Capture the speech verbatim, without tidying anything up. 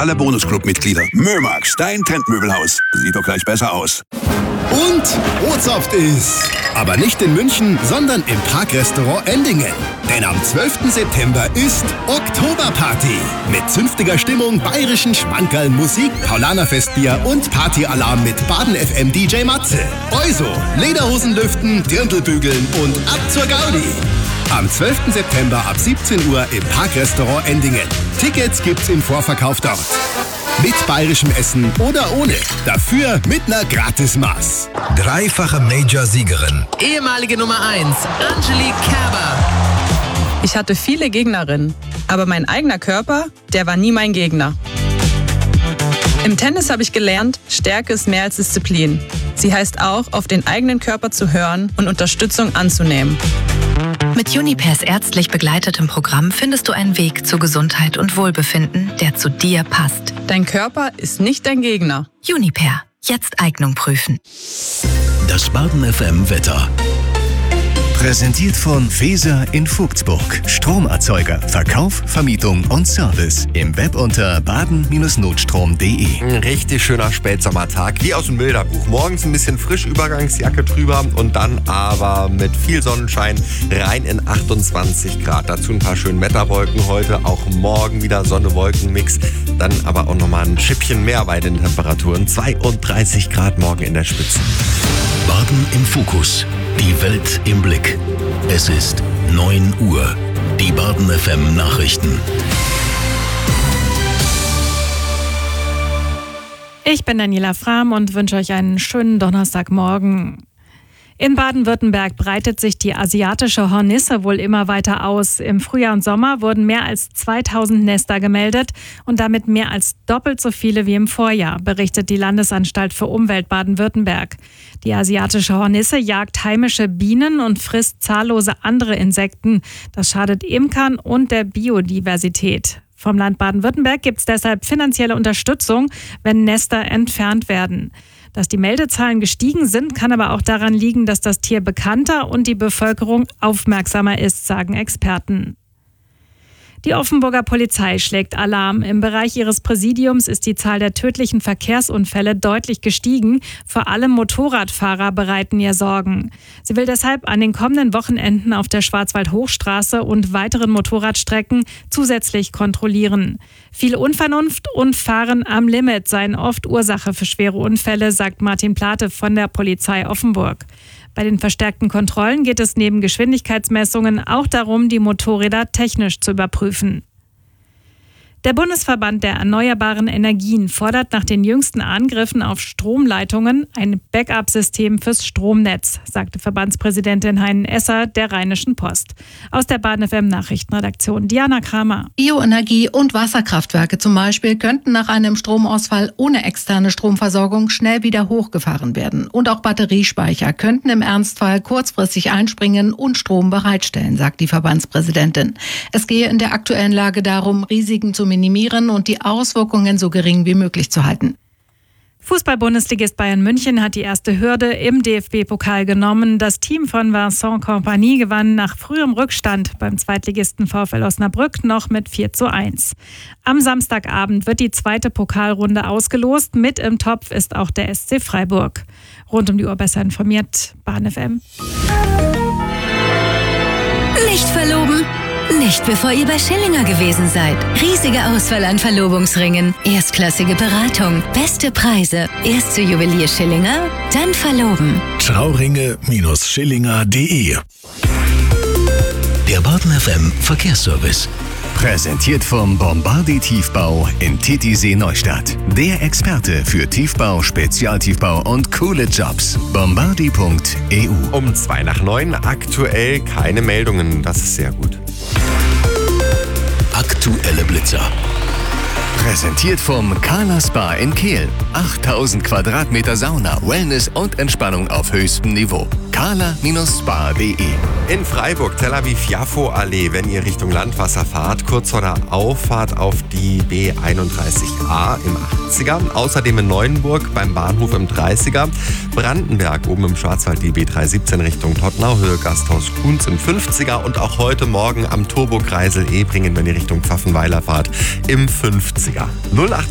alle Bonusclub-Mitglieder. Mömax, dein Trendmöbelhaus. Sieht doch gleich besser aus. Und Bootshaft ist. Aber nicht in München, sondern im Parkrestaurant Endingen. Denn am zwölften September ist Oktoberparty. Mit zünftiger Stimmung, bayerischen Schmankerl, Musik, Paulaner-Festbier und Partyalarm mit Baden-F M-D J Matze. Also, Lederhosen lüften, Dirndlbügeln und ab zur Gaudi. Am zwölften September ab siebzehn Uhr im Parkrestaurant Endingen. Tickets gibt's im Vorverkauf dort. Mit bayerischem Essen oder ohne. Dafür mit ner Gratismaß. Dreifache Major-Siegerin. Ehemalige Nummer eins, Angelique Kerber. Ich hatte viele Gegnerinnen, aber mein eigener Körper, der war nie mein Gegner. Im Tennis habe ich gelernt, Stärke ist mehr als Disziplin. Sie heißt auch, auf den eigenen Körper zu hören und Unterstützung anzunehmen. Mit Junipers ärztlich begleitetem Programm findest du einen Weg zu Gesundheit und Wohlbefinden, der zu dir passt. Dein Körper ist nicht dein Gegner. Juniper. Jetzt Eignung prüfen. Das Baden F M Wetter. Präsentiert von Feser in Vogtsburg. Stromerzeuger, Verkauf, Vermietung und Service. Im Web unter baden Notstrom punkt de. Ein richtig schöner Spätsommertag, wie aus dem Bilderbuch. Morgens ein bisschen frisch, Übergangsjacke drüber und dann aber mit viel Sonnenschein rein in achtundzwanzig Grad. Dazu ein paar schöne Wetterwolken heute, auch morgen wieder Sonne-Wolken-Mix. Dann aber auch nochmal ein Schippchen mehr bei den Temperaturen. zweiunddreißig Grad morgen in der Spitze. Baden im Fokus. Die Welt im Blick. Es ist neun Uhr. Die Baden F M Nachrichten. Ich bin Daniela Frahm und wünsche euch einen schönen Donnerstagmorgen. In Baden-Württemberg breitet sich die asiatische Hornisse wohl immer weiter aus. Im Frühjahr und Sommer wurden mehr als zweitausend Nester gemeldet und damit mehr als doppelt so viele wie im Vorjahr, berichtet die Landesanstalt für Umwelt Baden-Württemberg. Die asiatische Hornisse jagt heimische Bienen und frisst zahllose andere Insekten. Das schadet Imkern und der Biodiversität. Vom Land Baden-Württemberg gibt es deshalb finanzielle Unterstützung, wenn Nester entfernt werden. Dass die Meldezahlen gestiegen sind, kann aber auch daran liegen, dass das Tier bekannter und die Bevölkerung aufmerksamer ist, sagen Experten. Die Offenburger Polizei schlägt Alarm. Im Bereich ihres Präsidiums ist die Zahl der tödlichen Verkehrsunfälle deutlich gestiegen. Vor allem Motorradfahrer bereiten ihr Sorgen. Sie will deshalb an den kommenden Wochenenden auf der Schwarzwald-Hochstraße und weiteren Motorradstrecken zusätzlich kontrollieren. Viel Unvernunft und Fahren am Limit seien oft Ursache für schwere Unfälle, sagt Martin Plate von der Polizei Offenburg. Bei den verstärkten Kontrollen geht es neben Geschwindigkeitsmessungen auch darum, die Motorräder technisch zu überprüfen. Der Bundesverband der erneuerbaren Energien fordert nach den jüngsten Angriffen auf Stromleitungen ein Backup-System fürs Stromnetz, sagte Verbandspräsidentin Heinen Esser der Rheinischen Post. Aus der Baden F M Nachrichtenredaktion Diana Kramer. Bioenergie- und Wasserkraftwerke zum Beispiel könnten nach einem Stromausfall ohne externe Stromversorgung schnell wieder hochgefahren werden. Und auch Batteriespeicher könnten im Ernstfall kurzfristig einspringen und Strom bereitstellen, sagt die Verbandspräsidentin. Es gehe in der aktuellen Lage darum, Risiken zu minimieren und die Auswirkungen so gering wie möglich zu halten. Fußball-Bundesligist Bayern München hat die erste Hürde im D F B-Pokal genommen. Das Team von Vincent Kompany gewann nach frühem Rückstand beim Zweitligisten VfL Osnabrück noch mit vier zu eins. Am Samstagabend wird die zweite Pokalrunde ausgelost. Mit im Topf ist auch der S C Freiburg. Rund um die Uhr besser informiert, Baden F M. Nicht verloben? Nicht bevor ihr bei Schillinger gewesen seid. Riesige Auswahl an Verlobungsringen, erstklassige Beratung, beste Preise. Erst zu Juwelier Schillinger, dann verloben. Trauringe Schillinger punkt de. Der Baden F M Verkehrsservice. Präsentiert vom Bombardi Tiefbau in Titisee Neustadt. Der Experte für Tiefbau, Spezialtiefbau und coole Jobs. bombardi punkt e u. Um zwei nach neun, aktuell keine Meldungen. Das ist sehr gut. Aktuelle Blitzer. Präsentiert vom Carla Spa in Kehl. achttausend Quadratmeter Sauna, Wellness und Entspannung auf höchstem Niveau. carla Spa punkt de. In Freiburg, Tel Aviv-Jaffo-Allee, wenn ihr Richtung Landwasser fahrt, kurz vor der Auffahrt auf die B einunddreißig a im achtziger. Außerdem in Neuenburg beim Bahnhof im dreißiger. Brandenberg oben im Schwarzwald die B dreihundertsiebzehn Richtung Tottenau, Höhe Gasthaus Kunz im fünfziger. Und auch heute Morgen am Turbokreisel Ebringen, wenn ihr Richtung Pfaffenweiler fahrt, im fünfziger. null acht